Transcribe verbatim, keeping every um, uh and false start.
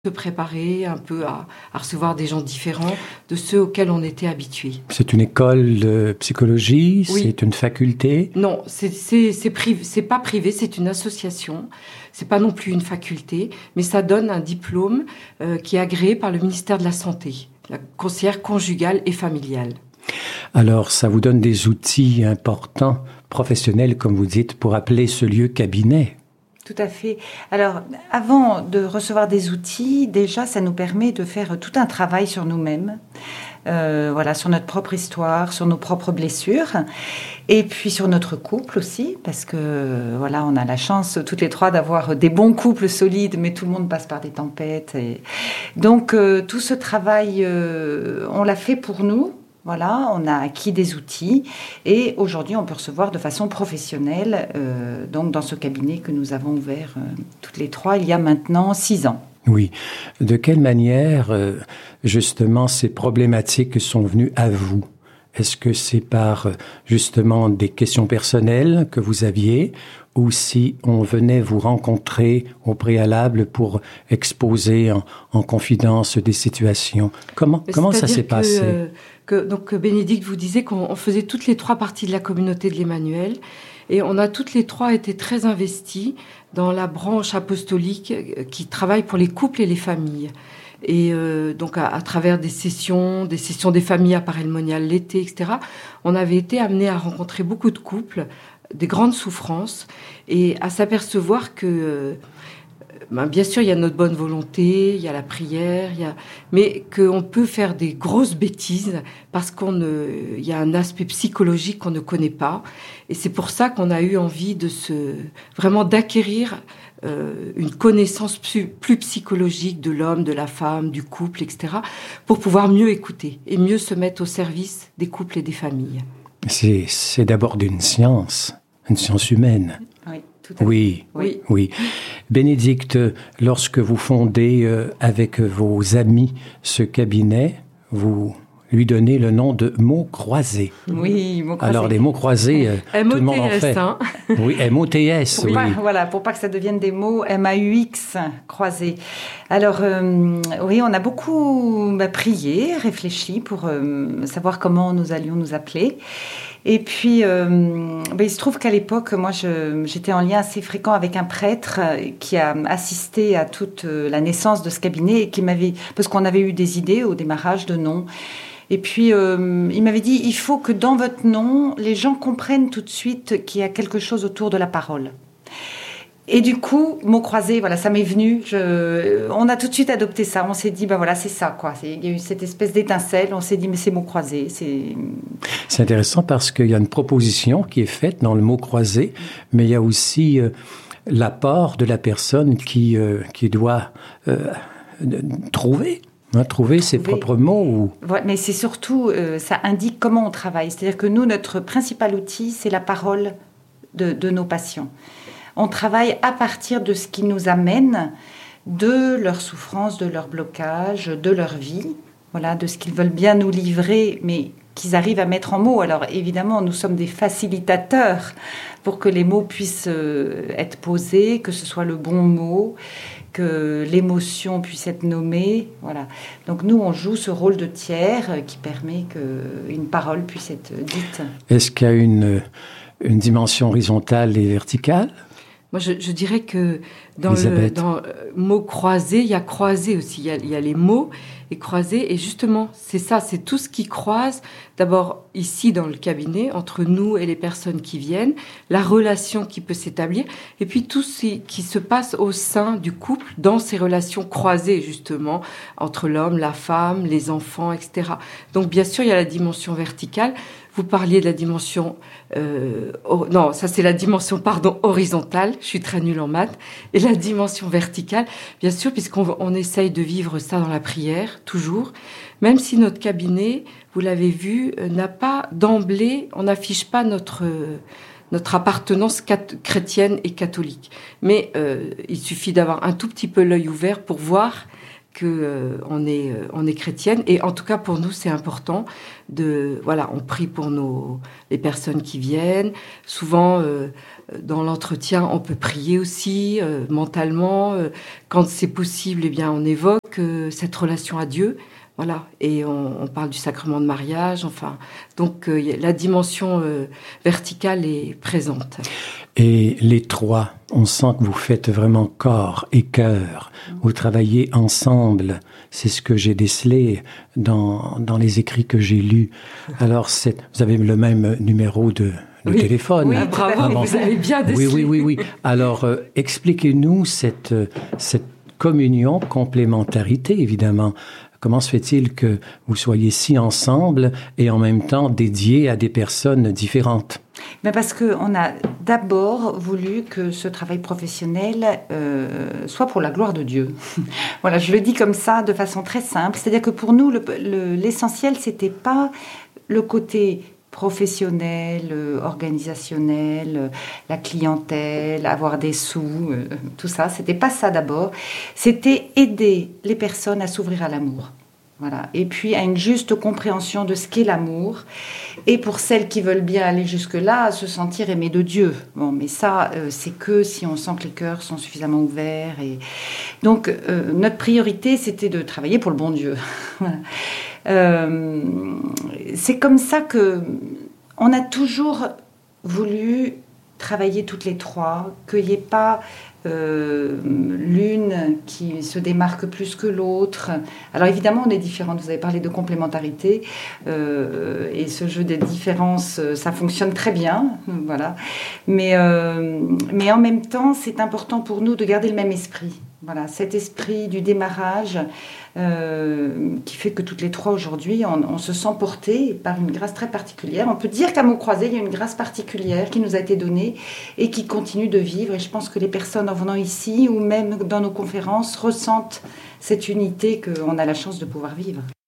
se préparer un peu à, à recevoir des gens différents de ceux auxquels on était habitués. C'est une école de psychologie, oui. C'est une faculté? Non, c'est, c'est, c'est, privé, c'est pas privé, c'est une association. C'est pas non plus une faculté, mais ça donne un diplôme euh, qui est agréé par le ministère de la Santé, la conseillère conjugale et familiale. Alors, ça vous donne des outils importants, professionnels, comme vous dites, pour appeler ce lieu cabinet. Tout à fait. Alors, avant de recevoir des outils, déjà, ça nous permet de faire tout un travail sur nous-mêmes, euh, voilà, sur notre propre histoire, sur nos propres blessures, et puis sur notre couple aussi, parce que voilà, on a la chance toutes les trois d'avoir des bons couples solides, mais tout le monde passe par des tempêtes. Et... Donc, euh, tout ce travail, euh, on l'a fait pour nous. Voilà, on a acquis des outils et aujourd'hui, on peut recevoir de façon professionnelle, euh, donc dans ce cabinet que nous avons ouvert euh, toutes les trois il y a maintenant six ans. Oui. De quelle manière, euh, justement, ces problématiques sont venues à vous? Est-ce que c'est par, justement, des questions personnelles que vous aviez ou si on venait vous rencontrer au préalable pour exposer en, en confidence des situations? Comment, comment ça s'est que, passé? euh, que, donc, Bénédicte vous disait qu'on faisait toutes les trois parties de la communauté de l'Emmanuel et on a toutes les trois été très investis dans la branche apostolique qui travaille pour les couples et les familles. Et euh, donc, à, à travers des sessions, des sessions des familles à Paray-le-Monial l'été, et cetera, on avait été amenés à rencontrer beaucoup de couples, des grandes souffrances, et à s'apercevoir que, euh, ben, bien sûr, il y a notre bonne volonté, il y a la prière, il y a, mais qu'on peut faire des grosses bêtises parce qu'on ne, il y a un aspect psychologique qu'on ne connaît pas. Et c'est pour ça qu'on a eu envie de se, vraiment d'acquérir Euh, une connaissance plus, plus psychologique de l'homme, de la femme, du couple, et cetera, pour pouvoir mieux écouter et mieux se mettre au service des couples et des familles. C'est, c'est d'abord d'une science, une science humaine. Oui, tout à fait. Oui, oui. oui. Bénédicte, lorsque vous fondez euh, avec vos amis ce cabinet, vous lui donnez le nom de mots croisés. Oui, mots croisés. Alors, les mots croisés, euh, tout le monde en fait. Hein. Oui, M O T S, pour oui. Pas, voilà, pour pas que ça devienne des mots M A U X croisés. Alors, euh, oui, on a beaucoup bah, prié, réfléchi pour euh, savoir comment nous allions nous appeler. Et puis, euh, bah, il se trouve qu'à l'époque, moi, je, j'étais en lien assez fréquent avec un prêtre qui a assisté à toute la naissance de ce cabinet et qui m'avait, parce qu'on avait eu des idées au démarrage de nom. Et puis, euh, il m'avait dit, il faut que dans votre nom, les gens comprennent tout de suite qu'il y a quelque chose autour de la parole. Et du coup, mots croisés, voilà, ça m'est venu. Je, on a tout de suite adopté ça. On s'est dit, ben voilà, c'est ça, quoi. C'est, il y a eu cette espèce d'étincelle. On s'est dit, mais c'est mots croisés. C'est... c'est intéressant parce qu'il y a une proposition qui est faite dans le mot croisé, mais il y a aussi euh, l'apport de la personne qui, euh, qui doit euh, trouver. Hein, trouver ses trouver. propres mots ou... Ouais, mais c'est surtout, euh, ça indique comment on travaille. C'est-à-dire que nous, notre principal outil, c'est la parole de, de nos patients. On travaille à partir de ce qui nous amène, de leur souffrance, de leur blocage, de leur vie, voilà, de ce qu'ils veulent bien nous livrer, mais qu'ils arrivent à mettre en mots. Alors évidemment, nous sommes des facilitateurs pour que les mots puissent euh, être posés, que ce soit le bon mot, que l'émotion puisse être nommée, voilà. Donc nous, on joue ce rôle de tiers qui permet qu'une parole puisse être dite. Est-ce qu'il y a une, une dimension horizontale et verticale? Moi, je, je dirais que dans le dans, euh, mot croisé, il y a croisé aussi. Il y a, il y a les mots et croisé. Et justement, c'est ça, c'est tout ce qui croise. D'abord, ici, dans le cabinet, entre nous et les personnes qui viennent, la relation qui peut s'établir. Et puis, tout ce qui se passe au sein du couple, dans ces relations croisées, justement, entre l'homme, la femme, les enfants, et cetera. Donc, bien sûr, il y a la dimension verticale. Vous parliez de la dimension... Euh, oh, non, ça c'est la dimension, pardon, horizontale. Je suis très nulle en maths. Et la dimension verticale, bien sûr, puisqu'on on essaye de vivre ça dans la prière, toujours. Même si notre cabinet, vous l'avez vu, euh, n'a pas d'emblée, on n'affiche pas notre... Euh, notre appartenance cat- chrétienne et catholique. Mais euh, il suffit d'avoir un tout petit peu l'œil ouvert pour voir que euh, on est euh, on est chrétienne, et en tout cas pour nous c'est important de voilà, on prie pour nos les personnes qui viennent. Souvent euh, dans l'entretien, on peut prier aussi euh, mentalement. Euh, quand c'est possible, eh bien, on évoque euh, cette relation à Dieu. Voilà, et on, on parle du sacrement de mariage, enfin, donc euh, la dimension euh, verticale est présente. Et les trois, on sent que vous faites vraiment corps et cœur, vous travaillez ensemble, c'est ce que j'ai décelé dans, dans les écrits que j'ai lus. Alors, c'est, vous avez le même numéro de, de oui. téléphone. Oui, bravo, ah, bon. Vous avez bien décelé. Oui, oui, oui, oui. Alors, euh, expliquez-nous cette, cette communion, complémentarité, évidemment. Comment se fait-il que vous soyez si ensemble et en même temps dédiés à des personnes différentes? Ben parce qu'on a d'abord voulu que ce travail professionnel euh, soit pour la gloire de Dieu. Voilà, je le dis comme ça de façon très simple. C'est-à-dire que pour nous, le, le, l'essentiel, c'était pas le côté professionnel, euh, organisationnel, euh, la clientèle, avoir des sous, euh, tout ça. C'était pas ça d'abord. C'était aider les personnes à s'ouvrir à l'amour. Voilà. Et puis à une juste compréhension de ce qu'est l'amour. Et pour celles qui veulent bien aller jusque-là, à se sentir aimées de Dieu. Bon, mais ça, euh, c'est que si on sent que les cœurs sont suffisamment ouverts. Et... Donc, euh, notre priorité, c'était de travailler pour le bon Dieu. Voilà. Euh, c'est comme ça que on a toujours voulu travailler toutes les trois, qu'il n'y ait pas euh, l'une qui se démarque plus que l'autre. Alors évidemment, on est différentes. Vous avez parlé de complémentarité euh, et ce jeu des différences, ça fonctionne très bien, voilà. Mais euh, mais en même temps, c'est important pour nous de garder le même esprit. Voilà, cet esprit du démarrage euh, qui fait que toutes les trois aujourd'hui, on, on se sent portées par une grâce très particulière. On peut dire qu'à Mots Croisés, il y a une grâce particulière qui nous a été donnée et qui continue de vivre. Et je pense que les personnes en venant ici ou même dans nos conférences ressentent cette unité qu'on a la chance de pouvoir vivre.